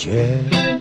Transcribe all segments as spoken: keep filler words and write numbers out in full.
ayer.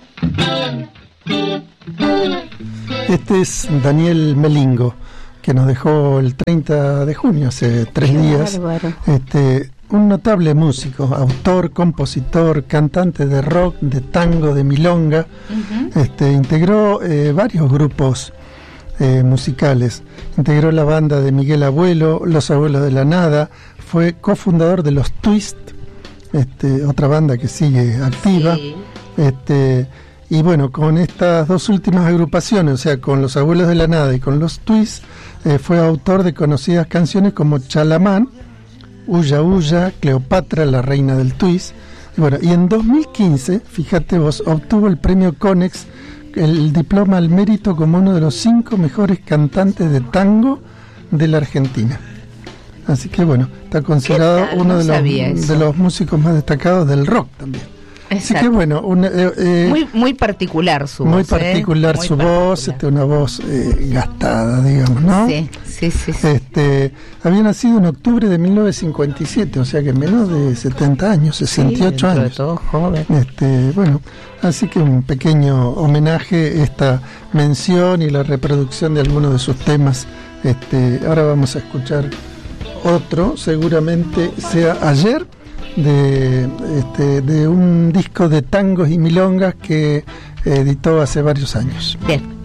Este es Daniel Melingo, que nos dejó el treinta de junio, hace tres días. Este, un notable músico, autor, compositor, cantante de rock, de tango, de milonga. Uh-huh. Este, integró eh, varios grupos eh, musicales. Integró la banda de Miguel Abuelo, Los Abuelos de la Nada. Fue cofundador de los Twist, este, otra banda que sigue activa. Sí. Este, y bueno, con estas dos últimas agrupaciones, o sea, con Los Abuelos de la Nada y con los Twist, eh, fue autor de conocidas canciones como Chalamán, Uya Uya, Cleopatra, la reina del twist. Y bueno, y en dos mil quince, fíjate vos, obtuvo el premio Conex, el diploma al mérito como uno de los cinco mejores cantantes de tango de la Argentina. Así que bueno, está considerado uno de los, de los músicos más destacados del rock también. Exacto. Así que bueno, una, eh, eh, muy muy particular su muy voz. Particular eh? su muy voz, particular. Este, una voz eh, gastada, digamos, ¿no? Sí, sí, sí, sí. Este, había nacido en octubre de mil novecientos cincuenta y siete, o sea que menos de setenta años, sesenta y ocho sí, años. Todo joven. Este, bueno, así que un pequeño homenaje, esta mención y la reproducción de algunos de sus temas. Este, ahora vamos a escuchar otro, seguramente sea Ayer, de este de un disco de tangos y milongas que editó hace varios años. Bien.